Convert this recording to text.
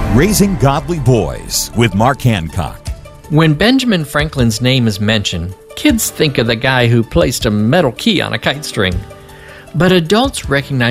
Raising Godly Boys with Mark Hancock. When Benjamin Franklin's name is mentioned, kids think of the guy who placed a metal key on a kite string. But adults recognize